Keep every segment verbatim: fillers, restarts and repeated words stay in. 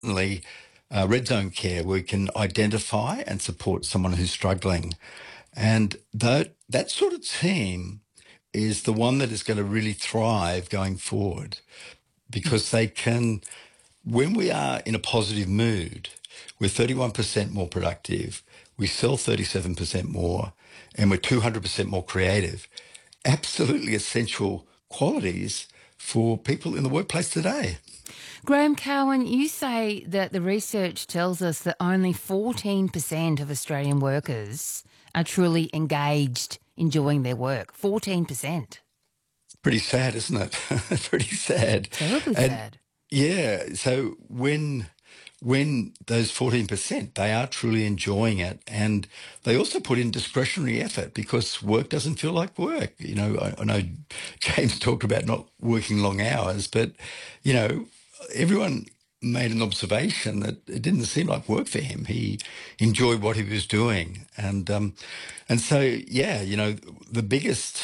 certainly uh, red zone care, where we can identify and support someone who's struggling. And that, that sort of team is the one that is going to really thrive going forward, because they can, when we are in a positive mood, we're thirty-one percent more productive, we sell thirty-seven percent more, and we're two hundred percent more creative. Absolutely essential qualities for people in the workplace today. Graham Cowan, you say that the research tells us that only fourteen percent of Australian workers are truly engaged, enjoying their work. fourteen percent. Pretty sad, isn't it? Pretty sad. Terribly And sad. yeah, so when when those fourteen percent, they are truly enjoying it, and they also put in discretionary effort because work doesn't feel like work. You know, I, I know James talked about not working long hours, but, you know, everyone made an observation that it didn't seem like work for him. He enjoyed what he was doing. And, um, and so, yeah, you know, the biggest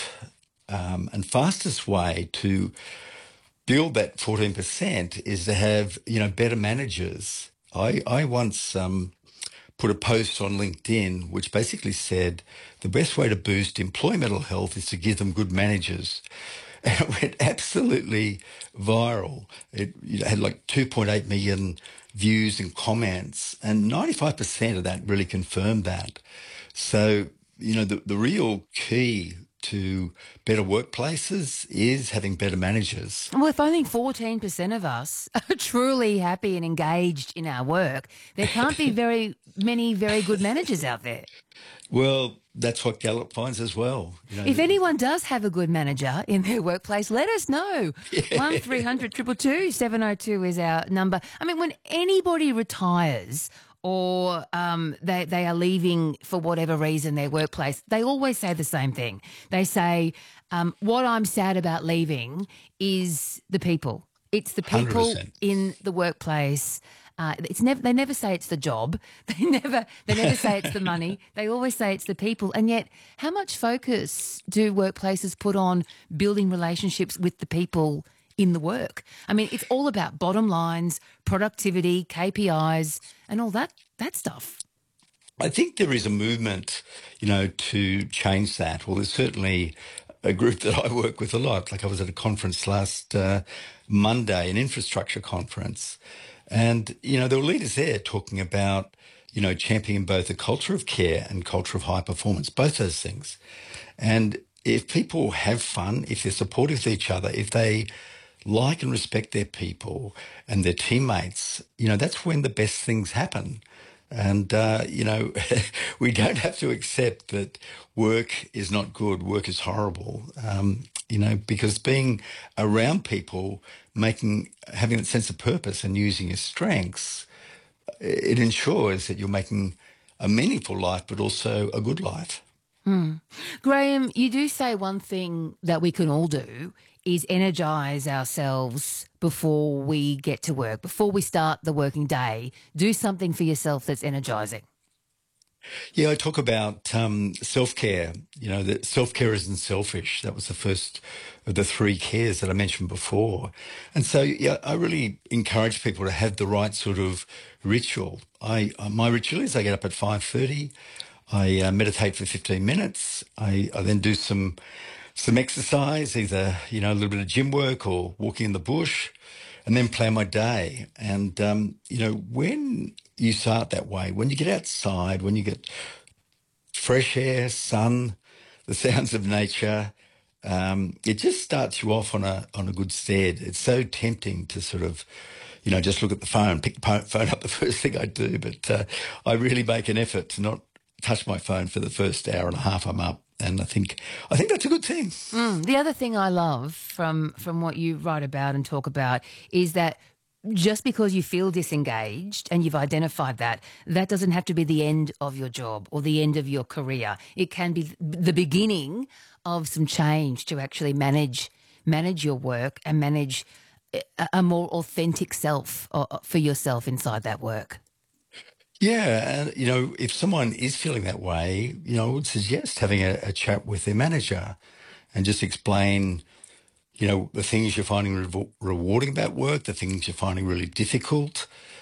um, and fastest way to build that fourteen percent is to have, you know, better managers. I, I once um, put a post on LinkedIn which basically said the best way to boost employee mental health is to give them good managers. And it went absolutely viral. It you know, had like two point eight million views and comments, and ninety-five percent of that really confirmed that. So, you know, the, the real key to better workplaces is having better managers. Well, if only fourteen percent of us are truly happy and engaged in our work, there can't be very many very good managers out there. Well, that's what Gallup finds as well. You know, If anyone does have a good manager in their workplace, let us know. one three hundred two two two seven oh two is our number. I mean, when anybody retires or um, they, they are leaving for whatever reason their workplace, they always say the same thing. They say, um, what I'm sad about leaving is the people. It's the people one hundred percent. in the workplace. Uh, it's never. They never say it's the job. They never. They never say it's the money. They always say it's the people. And yet, how much focus do workplaces put on building relationships with the people in the work? I mean, it's all about bottom lines, productivity, K P Is, and all that that stuff. I think there is a movement, you know, to change that. Well, there's certainly a group that I work with a lot. Like I was at a conference last uh, Monday, an infrastructure conference. And, you know, there were leaders there talking about, you know, championing both a culture of care and culture of high performance, both those things. And if people have fun, if they're supportive of each other, if they like and respect their people and their teammates, you know, that's when the best things happen. And, uh, you know, we don't have to accept that work is not good, work is horrible, um, you know, because being around people, making, having that sense of purpose and using your strengths, it ensures that you're making a meaningful life, but also a good life. Mm. Graham, you do say one thing that we can all do is energise ourselves before we get to work, before we start the working day. Do something for yourself that's energising. Yeah, I talk about um, self-care, you know, that self-care isn't selfish. That was the first of the three cares that I mentioned before. And so, yeah, I really encourage people to have the right sort of ritual. I uh, My ritual is I get up at five thirty, I uh, meditate for fifteen minutes, I, I then do some some exercise, either, you know, a little bit of gym work or walking in the bush, and then plan my day. And, um, you know, when you start that way, when you get outside, when you get fresh air, sun, the sounds of nature, um, it just starts you off on a on a good stead. It's so tempting to sort of, you know, just look at the phone, pick the phone up the first thing I do. But uh, I really make an effort to not touch my phone for the first hour and a half I'm up. And I think I think that's a good thing. Mm. The other thing I love from from what you write about and talk about is that just because you feel disengaged and you've identified that, that doesn't have to be the end of your job or the end of your career. It can be the beginning of some change to actually manage manage your work and manage a, a more authentic self uh, for yourself inside that work. Yeah, and, you know, if someone is feeling that way, you know, I would suggest having a, a chat with their manager and just explain, you know, the things you're finding re- rewarding about work, the things you're finding really difficult,